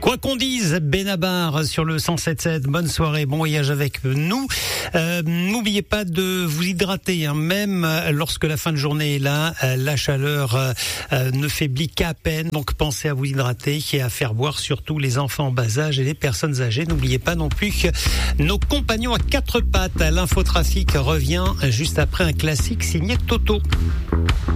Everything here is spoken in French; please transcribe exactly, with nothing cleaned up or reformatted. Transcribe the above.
Quoi qu'on dise, Benabar sur le cent sept sept. Bonne soirée, bon voyage avec nous. Euh, n'oubliez pas de vous hydrater, hein, même lorsque la fin de journée est là. Euh, la chaleur euh, ne faiblit qu'à peine, donc pensez à vous hydrater et à faire boire surtout les enfants en bas âge et les personnes âgées. N'oubliez pas non plus que nos compagnons à quatre pattes. L'infotrafic revient juste après un classique signé Toto.